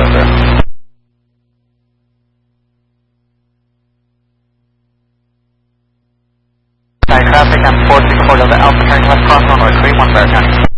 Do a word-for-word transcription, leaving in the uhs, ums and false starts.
one zero. Hi, traffic, I'm four six four Delta Alpha, turning left cross runway three one Bear County.